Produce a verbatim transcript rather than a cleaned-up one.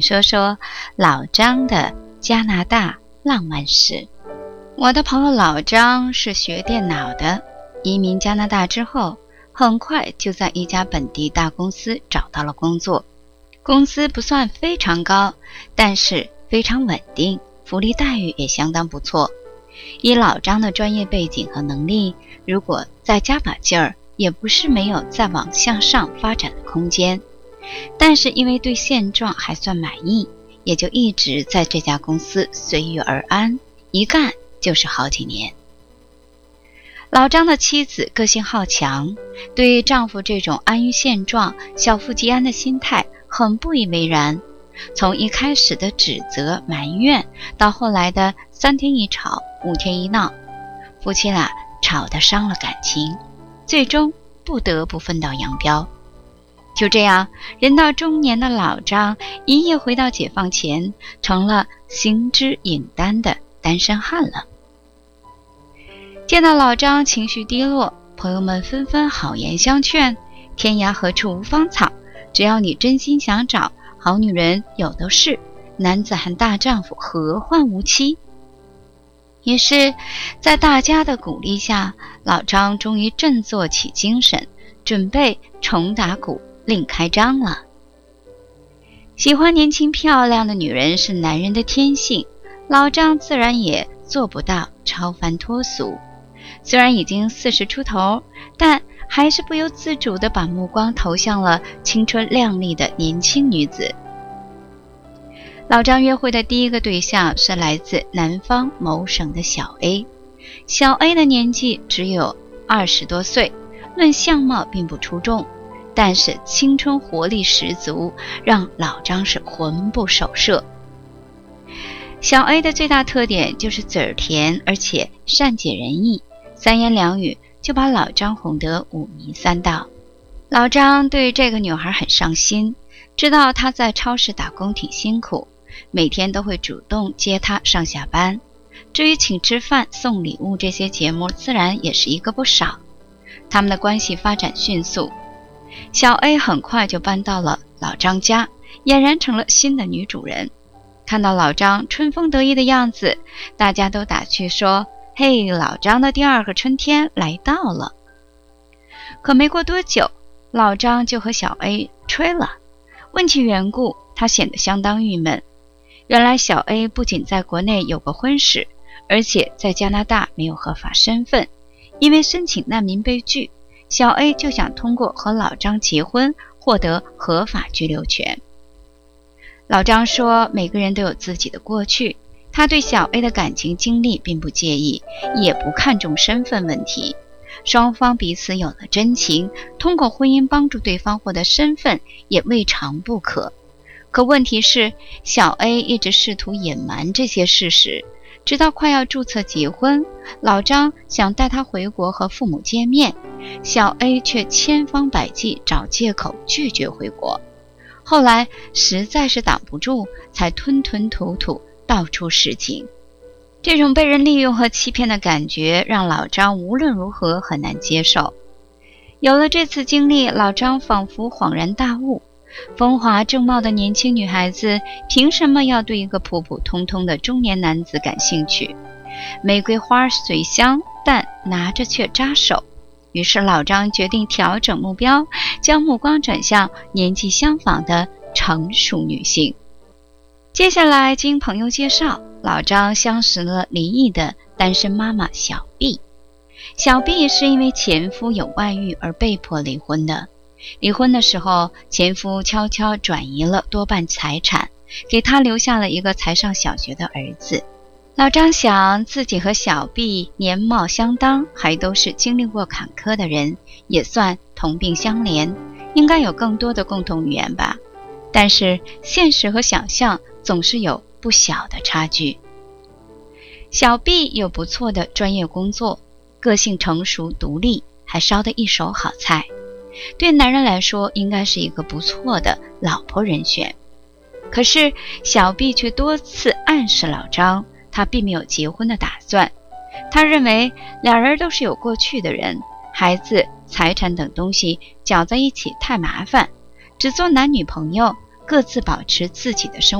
说说老张的加拿大浪漫史。我的朋友老张是学电脑的，移民加拿大之后，很快就在一家本地大公司找到了工作。工资不算非常高，但是非常稳定，福利待遇也相当不错。以老张的专业背景和能力，如果再加把劲儿，也不是没有再往向上发展的空间。但是因为对现状还算满意，也就一直在这家公司随遇而安，一干就是好几年。老张的妻子个性好强，对丈夫这种安于现状、小富即安的心态很不以为然。从一开始的指责埋怨，到后来的三天一吵五天一闹，夫妻俩吵得伤了感情，最终不得不分道扬镳。就这样，人到中年的老张一夜回到解放前，成了行之影单的单身汉了。见到老张情绪低落，朋友们纷纷好言相劝，天涯何处无芳草，只要你真心想找，好女人有的是，男子汉大丈夫何患无妻。于是在大家的鼓励下，老张终于振作起精神，准备重打鼓另开张了。喜欢年轻漂亮的女人是男人的天性，老张自然也做不到超凡脱俗。虽然已经四十出头，但还是不由自主地把目光投向了青春靓丽的年轻女子。老张约会的第一个对象是来自南方某省的小 A。 小 A 的年纪只有二十多岁，论相貌并不出众，但是青春活力十足，让老张是魂不守舍。小 A 的最大特点就是嘴儿甜，而且善解人意，三言两语就把老张哄得五迷三道。老张对这个女孩很上心，知道她在超市打工挺辛苦，每天都会主动接她上下班。至于请吃饭、送礼物这些节目，自然也是一个不少。他们的关系发展迅速，小 A 很快就搬到了老张家，俨然成了新的女主人。看到老张春风得意的样子，大家都打趣说，嘿，老张的第二个春天来到了。可没过多久，老张就和小 A 吹了。问其缘故，他显得相当郁闷。原来小 A 不仅在国内有过婚史，而且在加拿大没有合法身份。因为申请难民被拒，小 A 就想通过和老张结婚获得合法居留权。老张说，每个人都有自己的过去，他对小 A 的感情经历并不介意，也不看重身份问题。双方彼此有了真情，通过婚姻帮助对方获得身份也未尝不可。可问题是，小 A 一直试图隐瞒这些事实，直到快要注册结婚，老张想带他回国和父母见面，小 A 却千方百计找借口拒绝回国。后来实在是挡不住，才吞吞吐吐道出实情。这种被人利用和欺骗的感觉让老张无论如何很难接受。有了这次经历，老张仿佛恍然大悟，风华正茂的年轻女孩子凭什么要对一个普普通通的中年男子感兴趣？玫瑰花虽香，但拿着却扎手。于是老张决定调整目标，将目光转向年纪相仿的成熟女性。接下来经朋友介绍，老张相识了离异的单身妈妈小 B。 小 B 是因为前夫有外遇而被迫离婚的。离婚的时候，前夫悄悄转移了多半财产，给她留下了一个才上小学的儿子。老张想，自己和小 B 年貌相当，还都是经历过坎坷的人，也算同病相怜，应该有更多的共同语言吧。但是现实和想象总是有不小的差距。小 B 有不错的专业工作，个性成熟独立，还烧得一手好菜，对男人来说应该是一个不错的老婆人选。可是小 B 却多次暗示老张，他并没有结婚的打算。他认为两人都是有过去的人，孩子、财产等东西搅在一起太麻烦，只做男女朋友，各自保持自己的生活